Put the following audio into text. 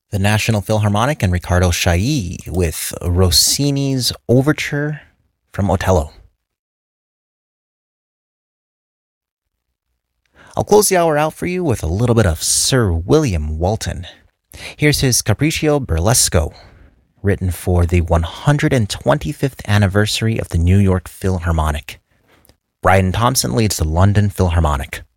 The National Philharmonic and Riccardo Chailly with Rossini's Overture from Otello. I'll close the hour out for you with a little bit of Sir William Walton. Here's his Capriccio Burlesco, written for the 125th anniversary of the New York Philharmonic. Brian Thompson leads the London Philharmonic.